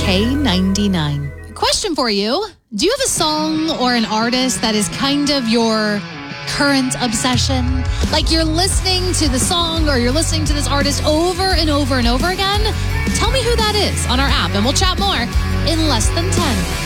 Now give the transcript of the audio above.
K99. Question for you. Do you have a song or an artist that is kind of your current obsession? Like you're listening to the song or you're listening to this artist over and over and over again? Tell me who that is on our app and we'll chat more in less than 10.